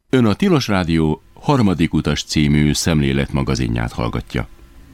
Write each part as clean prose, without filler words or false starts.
Ön a Tilos Rádió Harmadik utas című szemléletmagazinját hallgatja.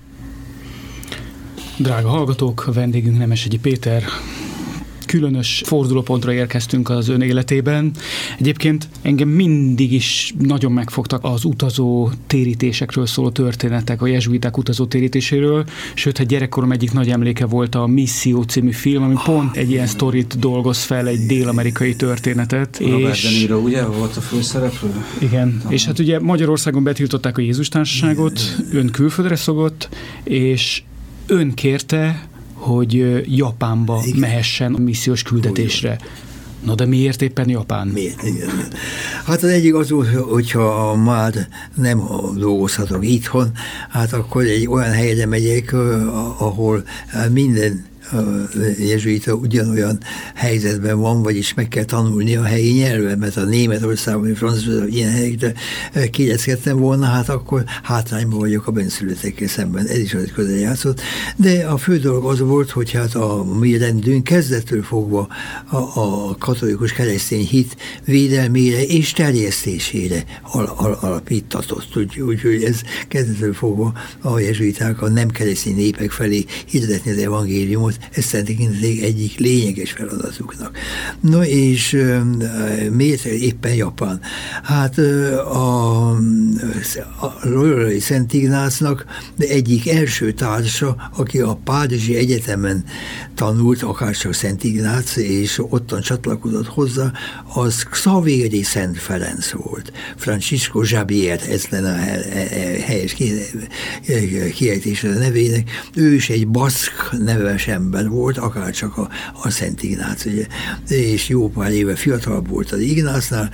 Drága hallgatók, a vendégünk Nemesegyi Péter. Különös fordulópontra érkeztünk az ön életében. Egyébként engem mindig is nagyon megfogtak az utazó térítésekről szóló történetek, a jezsuiták utazó térítéséről, sőt, hát gyerekkorom egyik nagy emléke volt a Misszió című film, ami pont egy ilyen sztorit dolgoz fel, egy dél-amerikai történetet. Robert De Niro, ugye, volt a főszereplő? Igen, és hát ugye Magyarországon betiltották a Jézus Társaságot, ön külföldre szokott, és ön kérte, hogy Japánba mehessen a missziós küldetésre. Na de miért éppen Japán? Miért? Igen. Hát az egyik az, hogyha már nem dolgozhatok itthon, hát akkor egy olyan helyre megyek, ahol minden jezsuita ugyanolyan helyzetben van, vagyis meg kell tanulni a helyi nyelvet, mert a Németországban, Franciaországban ilyen helyekre kiegyezkedtem volna, hát akkor hátrányban vagyok a benszülöttekkel szemben. Ez is az közel játszott. De a fő dolog az volt, hogy hát a mi rendünk kezdettől fogva a katolikus keresztény hit védelmére és terjesztésére alapítatott. Úgyhogy ez kezdettől fogva a jezsuiták a nem keresztény népek felé hirdetni az evangéliumot, ez szerintem egyik lényeges feladatuknak. No és miért éppen Japán? Hát a Loyolai Szent Ignácnak egyik első társa, aki a Párizsi Egyetemen tanult, akárcsak Szent Ignác, és ottan csatlakozott hozzá, az Xavieri Szent Ferenc volt. Francisco Javier, ez lenne a helyes kiejtése a nevének. Ő is egy baszk neves ember volt, akárcsak a Szent Ignác, ugye, és jó pár éve fiatal volt az Ignácnál,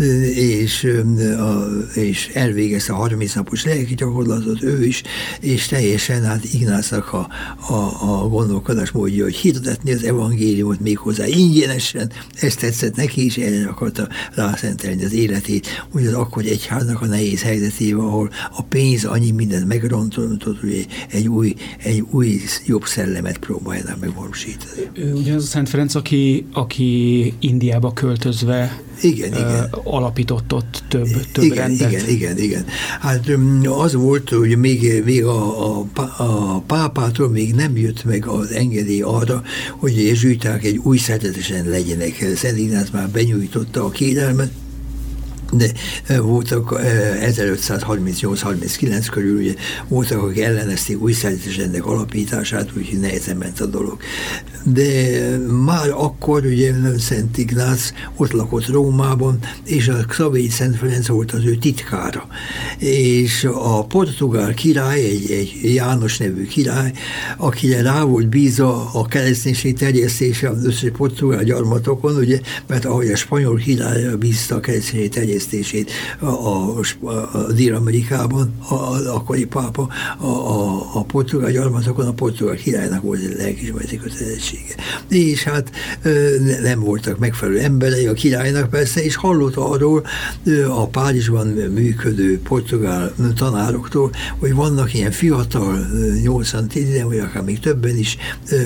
és elvégezte a 30 napos lelki gyakorlatot ő is, és teljesen hát Ignácnak a gondolkodás módja, hogy hirdetni az evangéliumot méghozzá ingyenesen, ezt tetszett neki is, erre akarta rászentelni az életét, ugye az akkori egyháznak a nehéz helyzetével, ahol a pénz annyi mindent megrontott, hogy egy új jobb szellemet próbálják megvalósítani. Ugye az a Szent Ferenc, aki Indiába költözve alapított ott több rendet. Igen. Hát az volt, hogy még a pápától még nem jött meg az engedély arra, hogy a jezsuiták egy új szerzetesen legyenek. Szent Ignác már benyújtotta a kérelmet, de voltak 1538-39 körül, ugye, voltak, akik ellenezték új szerzetesrendek alapítását, úgyhogy nehezen ment a dolog. De már akkor ugye Szent Ignác ott lakott Rómában, és a Xavieri Szent Ferenc volt az ő titkára. És a portugál király, egy János nevű király, akire rá volt bízva a kereszténység terjesztése az összes portugál gyarmatokon, ugye, mert ahogy a spanyol királyra bízta a kereszténység terjesztését a Dél-Amerikában, az akkori pápa, a portugál gyarmatokon a portugál királynak volt egy lelkiismereti kötelezettsége. És hát nem voltak megfelelő emberei a királynak persze, és hallott arról a Párizsban működő portugál tanároktól, hogy vannak ilyen fiatal, 80-10, vagy akár még többen is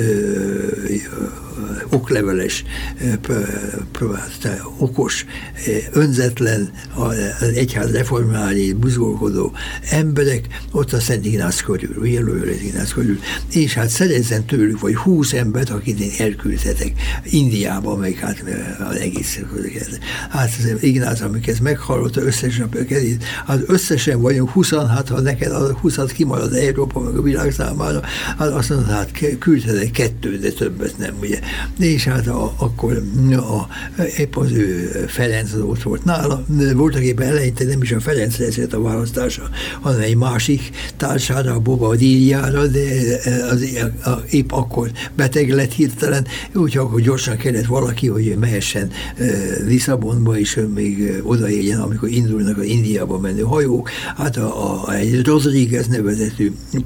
okleveles, okos, önzetlen, az egyház reformáli, buzgolkodó emberek ott a Szent Ignác körül, ugye Loyolai Ignác körül, és hát szerezzen tőlük, vagy 20 embert, akit én elküldhetek Indiába, meg hát az egész közöket. Hát az Ignác, amikor ezt meghallotta, összes napja kezét, hát összesen vagyunk 20, hát ha neked a 20-at kimarad Európa, meg a világ számára, hát azt mondta, hát küldhetek 2, de többet nem, ugye. És hát akkor épp az ő Ferenc ott volt nála, voltak éppen eleinte nem is a Ferenc leszett a választása, hanem egy másik társára, a Bobadillára, de épp akkor beteg lett hirtelen, úgyhogy akkor gyorsan kellett valaki, hogy mehessen Lisszabonba, és még odaérjen, amikor indulnak az Indiába menő hajók. Hát egy Rodriguez nevezetű